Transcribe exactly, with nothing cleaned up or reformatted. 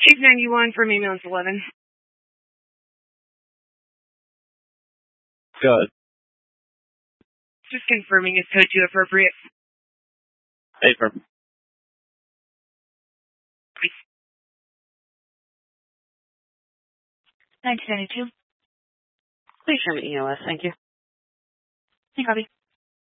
Chief ninety-one from ambulance eleven. Good. Just confirming is code two appropriate. Paper. nineteen ninety-two. Please show me E O S. Thank you. You copy.